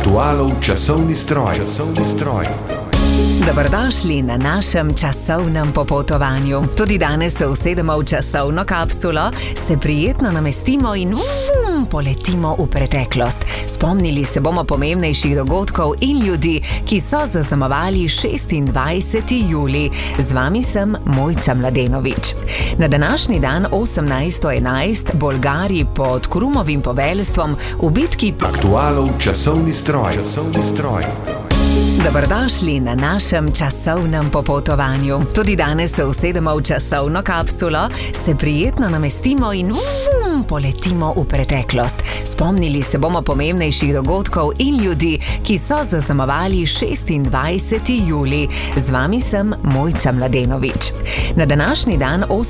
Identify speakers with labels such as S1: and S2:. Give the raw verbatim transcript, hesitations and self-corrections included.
S1: Aktualov časovni stroj. Časovni stroj.
S2: Dobrodošli na našem časovnem popotovanju. Tudi danes se usedemo v časovno kapsulo, se prijetno namestimo in vum, poletimo v preteklost. Spomnili se bomo pomembnejših dogodkov in ljudi, ki so zaznamovali šestindvajseti julij. Z vami sem Mojca Mladenovič. Na današnji dan osemnajststo enajst Bolgari pod Krumovim poveljstvom v bitki
S1: Aktualov časovni stroj. Časovni stroj.
S2: Dobrodošli na našem časovnem popotovanju. Tudi danes se usedemo v časovno kapsulo, se prijetno namestimo in vum, poletimo v preteklost. Spomnili se bomo pomembnejših dogodkov in ljudi, ki so zaznamovali šestindvajseti julij. Z vami sem Mojca Mladenovič. Na današnji dan